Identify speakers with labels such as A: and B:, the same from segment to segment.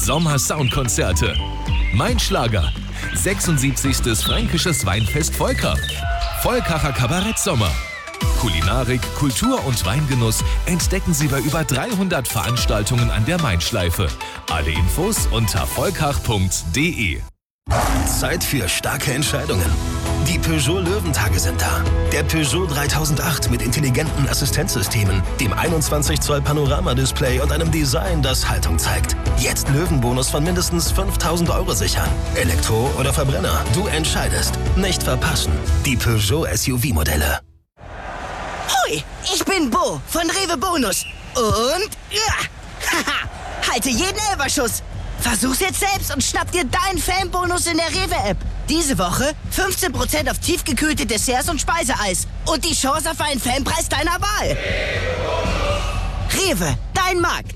A: Sommer-Soundkonzerte. Mein Schlager. 76. Fränkisches Weinfest Volkach. Volkacher Kabarett Sommer. Kulinarik, Kultur und Weingenuss entdecken Sie bei über 300 Veranstaltungen an der Main-Schleife. Alle Infos unter volkach.de.
B: Zeit für starke Entscheidungen. Die Peugeot Löwentage sind da. Der Peugeot 3008 mit intelligenten Assistenzsystemen, dem 21 Zoll Panoramadisplay und einem Design, das Haltung zeigt. Jetzt Löwenbonus von mindestens 5.000 € sichern. Elektro oder Verbrenner, du entscheidest. Nicht verpassen. Die Peugeot SUV-Modelle.
C: Hoi, ich bin Bo von Rewe Bonus. Und halte jeden Elferschuss. Versuch's jetzt selbst und schnapp dir deinen Fanbonus in der Rewe-App. Diese Woche 15% auf tiefgekühlte Desserts und Speiseeis. Und die Chance auf einen Fanpreis deiner Wahl. Rewe, dein Markt.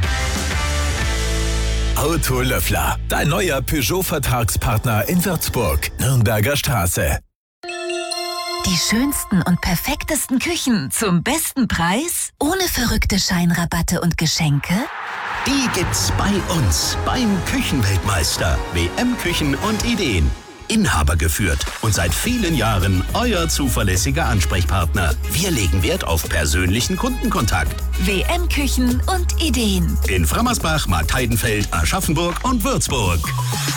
D: Autolöffler, dein neuer Peugeot-Vertragspartner in Würzburg, Nürnberger Straße.
E: Die schönsten und perfektesten Küchen zum besten Preis? Ohne verrückte Scheinrabatte und Geschenke?
F: Die gibt's bei uns, beim Küchenweltmeister. WM Küchen und Ideen. Inhaber geführt und seit vielen Jahren euer zuverlässiger Ansprechpartner. Wir legen Wert auf persönlichen Kundenkontakt.
E: WM Küchen und Ideen.
F: In Frammersbach, Marktheidenfeld, Aschaffenburg und Würzburg.